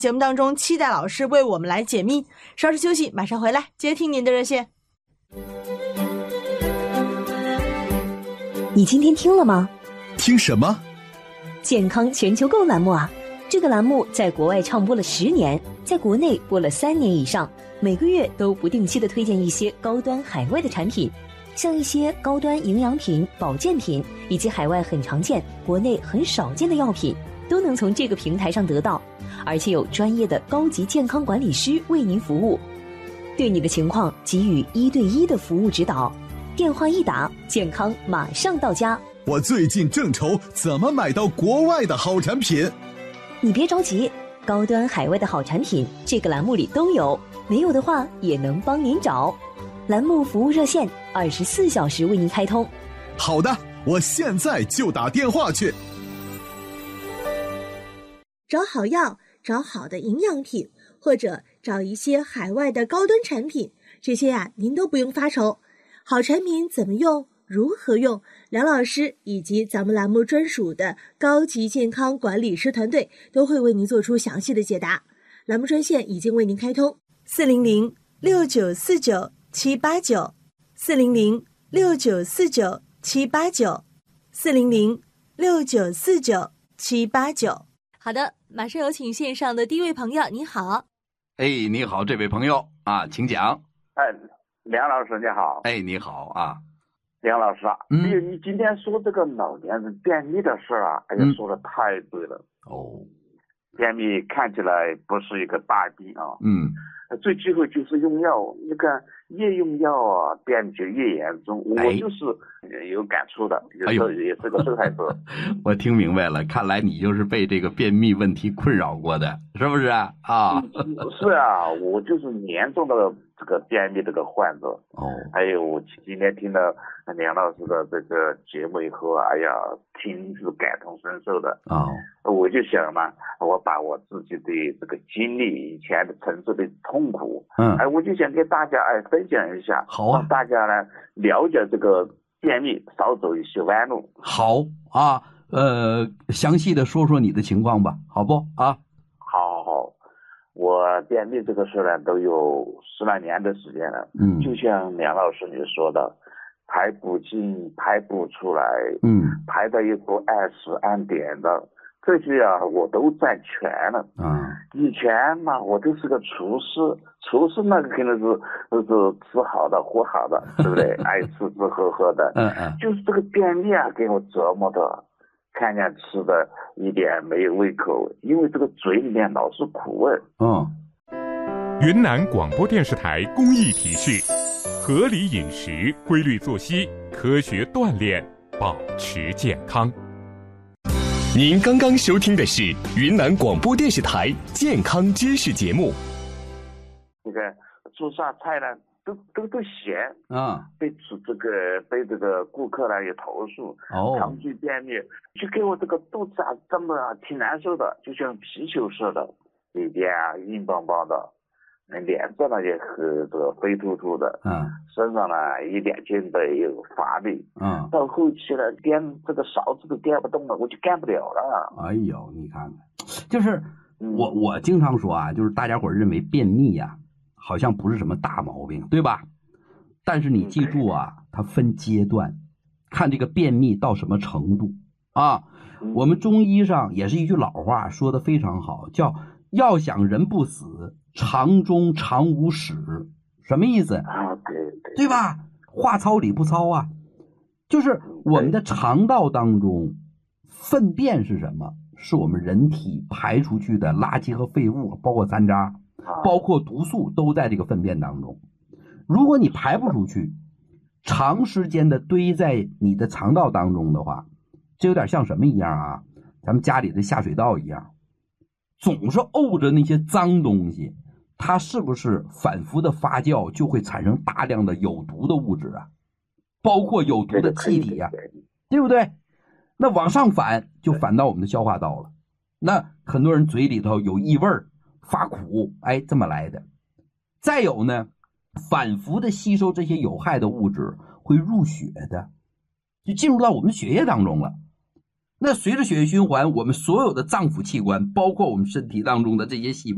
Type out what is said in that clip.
节目当中期待老师为我们来解密。稍事休息，马上回来接听您的热线。 你今天听了吗？ 听什么？ 健康全球购栏目啊！这个栏目在国外唱播了10年，在国内播了3年以上，每个月都不定期的推荐一些高端海外的产品，像一些高端营养品、保健品，以及海外很常见、国内很少见的药品，都能从这个平台上得到，而且有专业的高级健康管理师为您服务，对你的情况给予1对1的服务指导。电话一打，健康马上到家。 我最近正愁怎么买到国外的好产品。 你别着急，高端海外的好产品这个栏目里都有，没有的话也能帮您找。栏目服务热线24小时为您开通。 好的，我现在就打电话去。 找好药，找好的营养品，或者找一些海外的高端产品，这些您都不用发愁。好产品怎么用，如何用，梁老师以及咱们栏目专属的高级健康管理师团队都会为您做出详细的解答。栏目专线已经为您开通，400-6949-789 400-6949-789 400-6949-789。好的，马上有请线上的第一位朋友。你好。 你好，这位朋友啊，请讲。 梁老师你好。 你好啊。 梁老师啊，你今天说这个老年人便秘的事啊，说的太对了。便秘看起来不是一个大病啊。最忌讳就是用药，你看越用药啊，便秘就越严重。我就是有感触的，有时候也是个受害者。 我听明白了，看来你就是被这个便秘问题困扰过的，是不是啊？ 是啊，我就是严重的这个便秘这个患者。还有我今天听了梁老师的这个节目以后，听是感同身受的。我就想嘛，我把我自己的这个经历，以前的承受的痛苦，我就想跟大家分享一下， 好啊， 让大家呢了解这个便秘，少走一些弯路。 好啊，详细的说说你的情况吧，好不啊？ 好，我便秘这个事呢，都有10来年的时间了。就像梁老师你说的，排不进，排不出来，排到一个按时按点的，这些我都占全了。以前嘛，我就是个厨师那个肯定是吃好的喝好的，对不对？爱吃喝的。就是这个便秘给我折磨的，看见吃的一点没有胃口，因为这个嘴里面老是苦味。 云南广播电视台公益提示：合理饮食，规律作息，科学锻炼，保持健康。 您刚刚收听的是云南广播电视台健康知识节目。 这个做啥菜呢，都咸被这个顾客呢也投诉，长期便秘，就给我这个肚子这么挺难受的，就像皮球似的，里边硬邦邦的，脸色呢也是这个肥秃秃的，身上呢一点劲的有乏力，到后期呢颠这个勺子都颠不动了，我就干不了了。 哎呦，你看看，就是我经常说啊，就是大家伙认为便秘好像不是什么大毛病，对吧？但是你记住它分阶段，看这个便秘到什么程度啊。我们中医上也是一句老话说的非常好，叫要想人不死，肠中常无屎。什么意思？对吧？话糙理不糙啊，就是我们的肠道当中，粪便是什么？是我们人体排出去的垃圾和废物，包括残渣，包括毒素都在这个粪便当中。如果你排不出去，长时间的堆在你的肠道当中的话，这有点像什么一样咱们家里的下水道一样，总是沤着那些脏东西，它是不是反复的发酵就会产生大量的有毒的物质包括有毒的气体对不对？那往上反就反到我们的消化道了，那很多人嘴里头有异味发苦，这么来的。再有呢，反复的吸收这些有害的物质会入血的，就进入到我们血液当中了。那随着血液循环，我们所有的脏腑器官，包括我们身体当中的这些细胞